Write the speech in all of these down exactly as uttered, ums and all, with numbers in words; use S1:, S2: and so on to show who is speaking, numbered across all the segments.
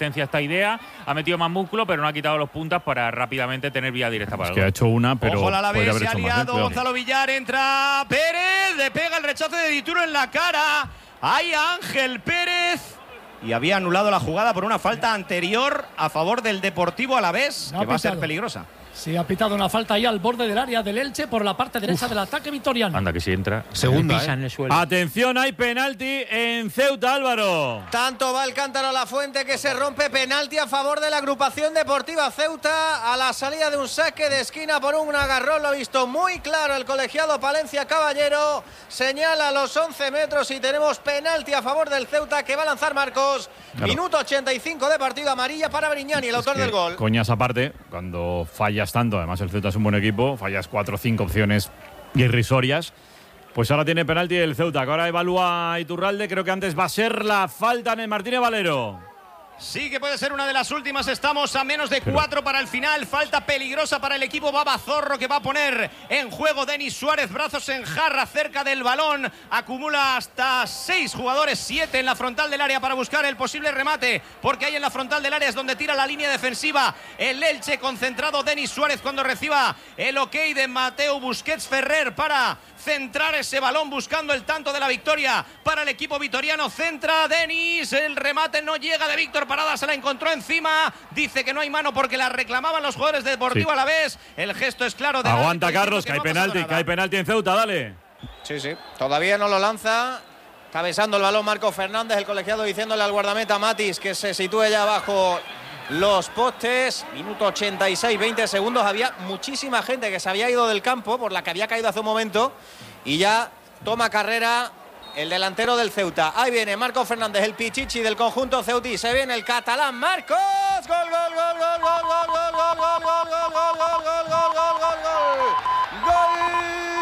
S1: consistencia a esta idea, ha metido más músculo, pero no ha quitado los puntas para rápidamente tener vía directa para
S2: es
S1: el
S2: que
S1: gol.
S2: ha hecho una, pero
S3: Ojo, la
S2: podría
S3: Alavés,
S2: haber
S3: se ha
S2: hecho más,
S3: liado
S2: ¿eh?
S3: Gonzalo Villar, entra Pérez, le pega el rechazo de Dituro en la cara. Ahí Ángel Pérez. Y había anulado la jugada por una falta anterior a favor del Deportivo Alavés,
S4: No
S3: que
S4: ha
S3: va a ser
S4: pitado.
S3: peligrosa.
S4: Sí, ha pitado una falta ahí al borde del área del Elche por la parte derecha del ataque vitoriano.
S1: Anda, que si entra.
S5: Segunda,
S6: Pisa
S5: ¿eh?
S6: en el suelo.
S2: Atención, hay penalti en Ceuta, Álvaro.
S7: Tanto va el cántaro a la fuente que se rompe. Penalti a favor de la agrupación deportiva Ceuta a la salida de un saque de esquina por un agarrón. Lo ha visto muy claro el colegiado Palencia Caballero. Señala los once metros y tenemos penalti a favor del Ceuta que va a lanzar Marcos.
S2: Claro.
S7: Minuto ochenta y cinco de partido, amarilla para Brignani, el autor
S2: Es que,
S7: del gol.
S2: coñas aparte, cuando fallas tanto, además el Ceuta es un buen equipo, fallas cuatro o cinco opciones irrisorias, pues ahora tiene penalti el Ceuta, que ahora evalúa Iturralde. Creo que antes va a ser la falta en el Martínez Valero.
S3: Sí que puede ser una de las últimas. Estamos a menos de
S2: Pero...
S3: cuatro para el final. Falta peligrosa para el equipo Babazorro, que va a poner en juego Denis Suárez. Brazos en jarra cerca del balón. Acumula hasta seis jugadores, siete en la frontal del área para buscar el posible remate. Porque ahí en la frontal del área es donde tira la línea defensiva el Elche. Concentrado Denis Suárez cuando reciba el ok de Mateo Busquets Ferrer para centrar ese balón buscando el tanto de la victoria para el equipo vitoriano. Centra Denis, el remate no llega de Víctor Parada, se la encontró encima, dice que no hay mano porque la reclamaban los jugadores de Deportivo
S2: Sí.
S3: Alavés. El gesto es claro de
S2: Aguanta,
S3: árbitro,
S2: Carlos, que,
S3: que
S2: hay
S3: no ha pasado
S2: penalti,
S3: nada.
S2: que hay penalti en Ceuta, dale.
S7: Sí, sí. Todavía no lo lanza. Cabezando el balón Marco Fernández, el colegiado diciéndole al guardameta Matis que se sitúe ya bajo los postes. Minuto ochenta y seis, veinte segundos. Había muchísima gente que se había ido del campo por la que había caído hace un momento. Y ya toma carrera el delantero del Ceuta. Ahí viene Marco Fernández, el pichichi del conjunto ceutí. Se viene el catalán Marcos. Gol, gol, gol, gol, gol, gol, gol, gol, gol, gol, gol, gol, gol, gol, gol, gol, gol, gol. Gol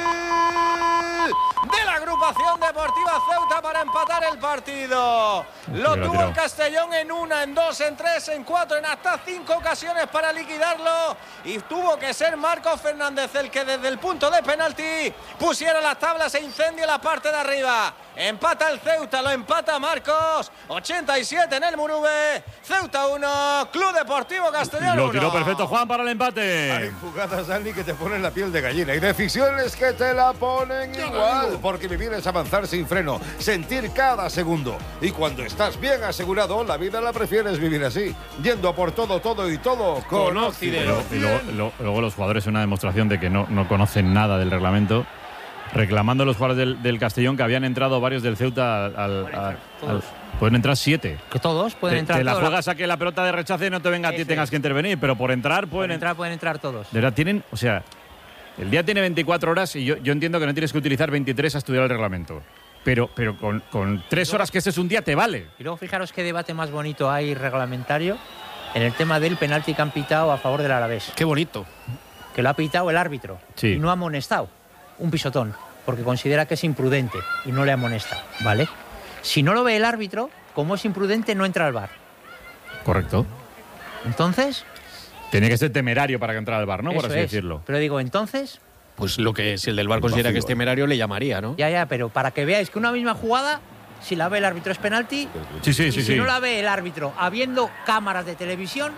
S7: de la agrupación deportiva Ceuta para empatar el partido. Lo tuvo el Castellón en una, en dos, en tres, en cuatro, en hasta cinco ocasiones para liquidarlo. Y tuvo que ser Marcos Fernández el que desde el punto de penalti pusiera las tablas e incendia la parte de arriba. Empata el Ceuta, lo empata Marcos. ochenta y siete en el Murube. Ceuta uno, Club Deportivo Castellón uno.
S2: Lo tiró perfecto Juan para el empate.
S5: Hay jugadas, Dani, que te ponen la piel de gallina. Y decisiones que te la ponen igual. Porque vivir es avanzar sin freno. Sentir cada segundo. Y cuando estás bien asegurado, la vida la prefieres vivir así. Yendo a por todo, todo y todo con Occidente.
S2: Y luego, luego, luego los jugadores, una demostración de que no, no conocen nada del reglamento. Reclamando a los jugadores del, del Castellón que habían entrado varios del Ceuta al, al, al, al pueden entrar siete.
S6: Que todos pueden
S2: te,
S6: entrar.
S2: te la
S6: todos.
S2: juegas a que la pelota de rechace no te venga a ti,
S6: Eso
S2: tengas
S6: es.
S2: que intervenir, pero por entrar pueden
S6: Pueden entrar, pueden entrar todos.
S2: De verdad, tienen, o sea, el día tiene veinticuatro horas y yo, yo entiendo que no tienes que utilizar veintitrés a estudiar el reglamento. Pero, pero con, con tres horas que este es un día te vale.
S6: Y luego fijaros qué debate más bonito hay reglamentario en el tema del penalti que han pitado a favor del Alavés.
S5: Qué bonito.
S6: Que lo ha pitado el árbitro.
S2: Sí.
S6: Y no ha amonestado. Un pisotón. Porque considera que es imprudente y no le amonesta. ¿Vale? Si no lo ve el árbitro, como es imprudente, no entra al V A R.
S2: Correcto.
S6: Entonces...
S2: Tiene que ser temerario para que entrara al V A R, ¿no? Por
S6: eso
S2: así
S6: es.
S2: decirlo.
S6: Pero digo, entonces...
S5: Pues lo que si el del V A R considera que es temerario, le llamaría, ¿no?
S6: Ya, ya, pero para que veáis que una misma jugada, si la ve el árbitro es penalti.
S2: Sí, sí,
S6: y
S2: sí.
S6: si
S2: sí.
S6: no la ve el árbitro, habiendo cámaras de televisión,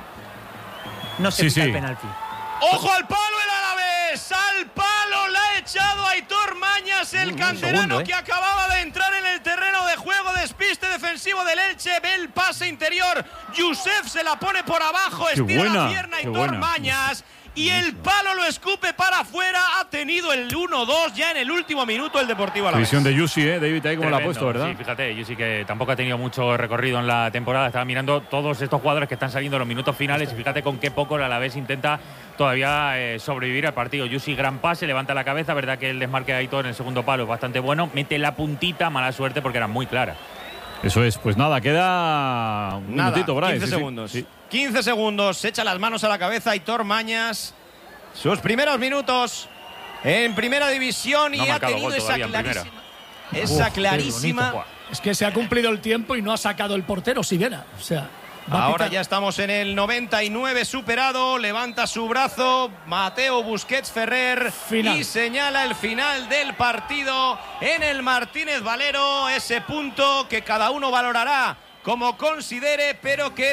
S6: no se
S2: Sí,
S6: pita
S2: sí.
S6: el penalti.
S3: ¡Ojo al palo el Alavés! ¡Al palo! La ha echado Aitor Mañas, el
S6: Un
S3: canterano
S6: segundo, ¿eh?
S3: que acababa de entrar en el terreno de juego. Despiste defensivo del Elche. Ve el pase interior. Yusef se la pone por abajo.
S2: Qué
S3: Estira
S2: buena,
S3: la pierna
S2: qué
S3: Aitor
S2: buena.
S3: Mañas. Y el palo lo escupe para afuera. Ha tenido el uno dos ya en el último minuto el Deportivo Alavés.
S2: Visión de Yusi, ¿eh? David, ahí como la ha
S1: Tremendo,
S2: puesto, ¿verdad?
S1: Sí, fíjate, yo sí que tampoco ha tenido mucho recorrido en la temporada. Estaba mirando todos estos jugadores que están saliendo en los minutos finales y fíjate con qué poco el Alavés intenta todavía eh, sobrevivir al partido. Yusi, gran pase, levanta la cabeza, verdad que el desmarque de Aitor en el segundo palo es bastante bueno. Mete la puntita, mala suerte porque era muy clara.
S2: Eso es, pues nada, queda un
S3: Nada,
S2: minutito, Brais.
S3: quince
S2: Sí, sí.
S3: segundos.
S2: Sí.
S3: quince segundos. Se echa las manos a la cabeza Aitor Mañas. Sus primeros minutos en primera división y
S1: No ha
S3: ha
S1: marcado
S3: tenido
S1: gol
S3: esa
S1: todavía en primera.
S3: clarísima, esa
S6: Uf,
S3: clarísima.
S6: qué bonito.
S4: Es que se ha cumplido el tiempo y no ha sacado el portero Siguera. O sea, va a
S3: Ahora
S4: pitar.
S3: ya estamos en el noventa y nueve superado. Levanta su brazo Mateo Busquets Ferrer
S4: Final.
S3: y señala el final del partido en el Martínez Valero. Ese punto que cada uno valorará como considere, pero que